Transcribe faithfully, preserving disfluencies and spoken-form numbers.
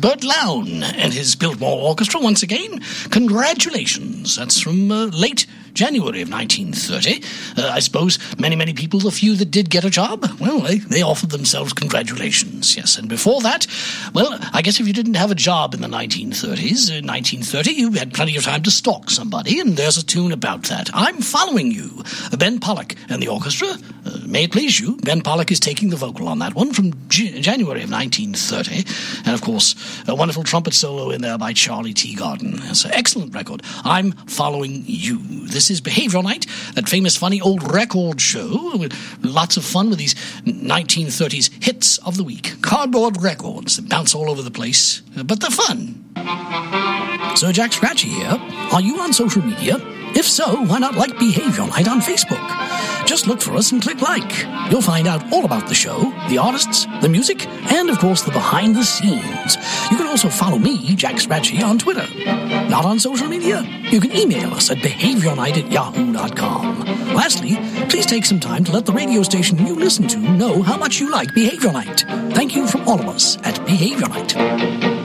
Bert Lown and his Biltmore Orchestra once again. Congratulations. That's from uh, late January of nineteen thirty. Uh, I suppose many, many people, the few that did get a job, well, they, they offered themselves congratulations, yes. And before that, well, I guess if you didn't have a job in the nineteen thirties, in nineteen thirty, you had plenty of time to stalk somebody, and there's a tune about that. I'm Following You, Ben Pollock and the orchestra. Uh, may it please you, Ben Pollock is taking the vocal on that one from G- January of nineteen thirty. And, of course, a wonderful trumpet solo in there by Charlie Teagarden. It's an excellent record. I'm Following You. This is Behavioral Night, that famous, funny old record show with lots of fun with these nineteen thirties hits of the week. Cardboard records that bounce all over the place, but they're fun. Sir Jack Scratchy here. Are you on social media? If so, why not like Behavioral Night on Facebook? Just look for us and click like. You'll find out all about the show, the artists, the music, and, of course, the behind the scenes. You can also follow me, Jack Scratchy, on Twitter. Not on social media? You can email us at behaviornight at yahoo dot com. Lastly, please take some time to let the radio station you listen to know how much you like Behavioral Night. Thank you from all of us at Behavioral Night.